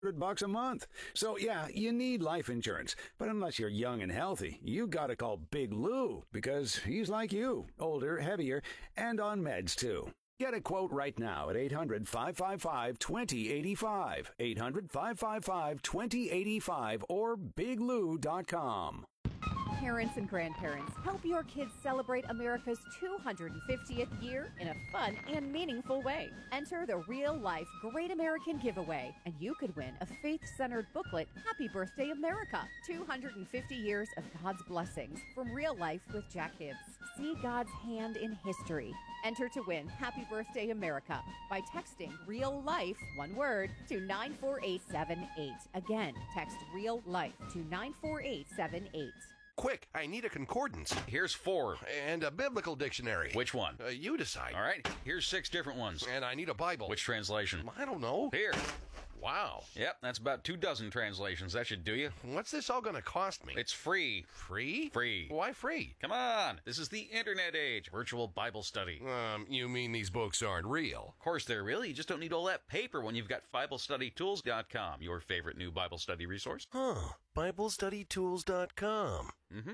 $100 a month. So yeah, you need life insurance. But unless you're young and healthy, you gotta call Big Lou, because he's like you, older, heavier, and on meds too. Get a quote right now at 800-555-2085, 800-555-2085, or biglou.com. Parents and grandparents, help your kids celebrate America's 250th year in a fun and meaningful way. Enter the Real Life Great American Giveaway, and you could win a faith-centered booklet, Happy Birthday America, 250 years of God's blessings from Real Life with Jack Hibbs. See God's hand in history. Enter to win Happy Birthday America by texting Real Life, one word, to 94878. Again, text Real Life to 94878. Quick, I need a concordance. Here's 4. And a biblical dictionary. Which one? You decide. All right, here's 6 different ones. And I need a Bible. Which translation? I don't know. Here. Wow. Yep, that's about 24 translations. That should do you. What's this all going to cost me? It's free. Free? Free. Why free? Come on. This is the internet age. Virtual Bible study. You mean these books aren't real? Of course they're real. You just don't need all that paper when you've got BibleStudyTools.com, your favorite new Bible study resource. BibleStudyTools.com. Mm-hmm.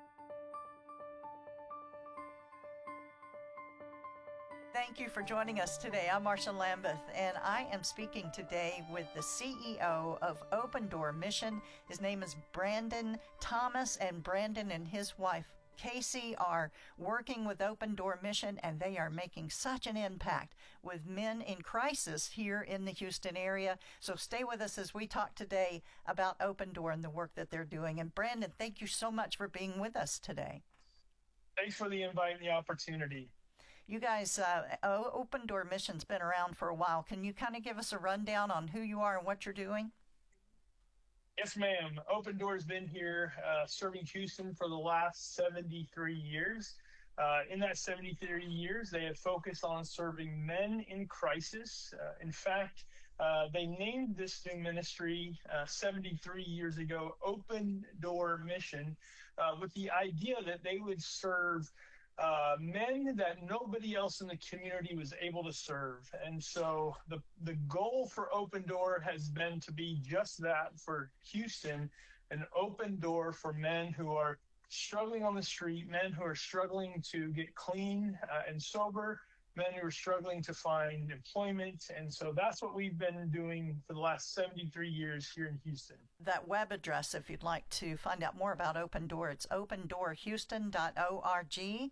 Thank you for joining us today. I'm Marsha Lambeth, and I am speaking today with the CEO of Open Door Mission. His name is Brandon Thomas, and Brandon and his wife Casey are working with Open Door Mission, and they are making such an impact with men in crisis here in the Houston area. So stay with us as we talk today about Open Door and the work that they're doing. And Brandon, thank you so much for being with us today. Thanks for the invite and the opportunity. You guys, Open Door Mission's been around for a while. Can you kind of give us a rundown on who you are and what you're doing? Yes, ma'am. Open Door's been here serving Houston for the last 73 years. In that 73 years, they have focused on serving men in crisis. In fact, they named this new ministry 73 years ago Open Door Mission with the idea that they would serve men that nobody else in the community was able to serve. And so the goal for Open Door has been to be just that for Houston, an open door for men who are struggling on the street, men who are struggling to get clean and sober, men who are struggling to find employment. And so that's what we've been doing for the last 73 years here in Houston. That web address, if you'd like to find out more about Open Door, it's opendoorhouston.org,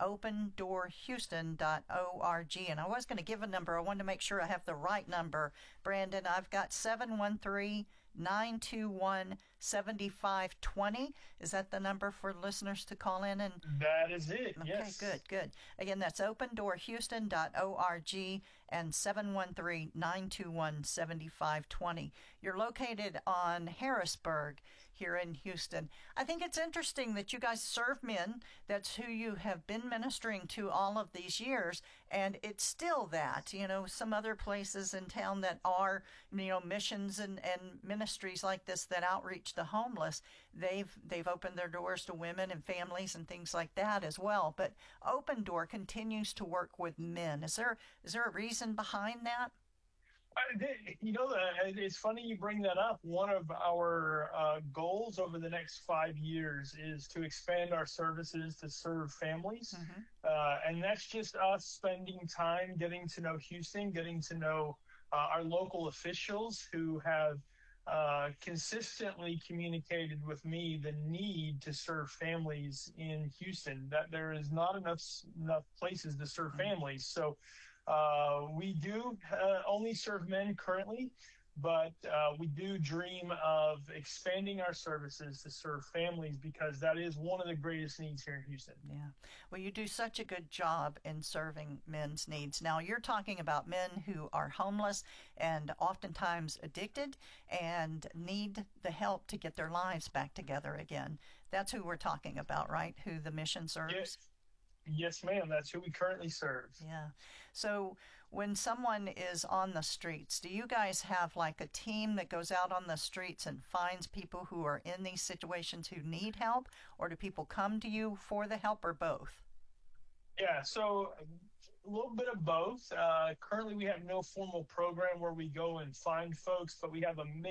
opendoorhouston.org. And I was going to give a number. I wanted to make sure I have the right number. Brandon, I've got 713-921-7520. Is that the number for listeners to call in? And that is it, okay, yes. Good. Again, that's opendoorhouston.org and 713-921-7520. You're located on Harrisburg here in Houston. I think it's interesting that you guys serve men. That's who you have been ministering to all of these years, and it's still that. You know, some other places in town that are, missions and ministries like this that outreach the homeless, they've opened their doors to women and families and things like that as well. But Open Door continues to work with men. Is there a reason behind that? It's funny you bring that up. One of our goals over the next 5 years is to expand our services to serve families. Mm-hmm. And that's just us spending time getting to know Houston, getting to know our local officials who have consistently communicated with me the need to serve families in Houston, that there is not enough places to serve families. So we do only serve men currently, but we do dream of expanding our services to serve families because that is one of the greatest needs here in Houston. Yeah. Well, you do such a good job in serving men's needs. Now, you're talking about men who are homeless and oftentimes addicted and need the help to get their lives back together again. That's who we're talking about, right? Who the mission serves? Yes, ma'am. That's who we currently serve. Yeah. So when someone is on the streets, do you guys have like a team that goes out on the streets and finds people who are in these situations who need help? Or do people come to you for the help, or both? Yeah. So little bit of both. Currently, we have no formal program where we go and find folks, but we have a